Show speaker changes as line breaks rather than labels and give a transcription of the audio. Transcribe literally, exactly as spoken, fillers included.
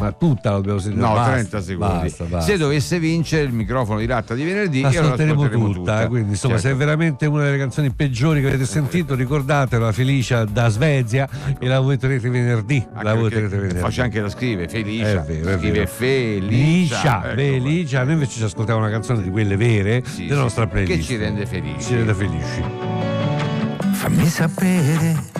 Ma tutta la dobbiamo sentire?
No,
basta,
trenta secondi.
Basta, basta.
Se dovesse vincere il microfono di Latta di venerdì,
la
e allora
ascolteremo
l'ascolteremo
tutta,
tutta.
quindi insomma,
Certo.
se è veramente una delle canzoni peggiori che avete sentito, ricordatelo, la Felicia da Svezia, e la voterete venerdì.
Anche
la voterete
perché
venerdì.
Faccia anche la scrive Felicia,
È vero, è
scrive
vero.
Felicia,
Felicia,
ecco,
Felicia. Noi invece ci ascoltiamo una canzone di quelle vere
Sì,
della
sì,
nostra
che
playlist
ci rende felici.
ci rende felici.
Fammi sapere